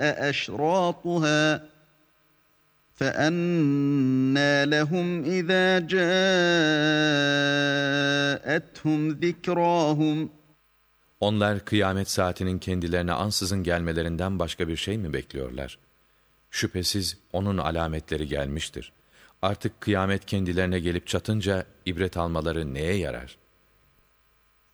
أَشْرَاطُهَا فَأَنَّى لَهُمْ إِذَا جَاءَتْهُمْ ذِكْرَاهُمْ. Onlar kıyamet saatinin kendilerine ansızın gelmelerinden başka bir şey mi bekliyorlar? Şüphesiz onun alametleri gelmiştir. Artık kıyamet kendilerine gelip çatınca ibret almaları neye yarar?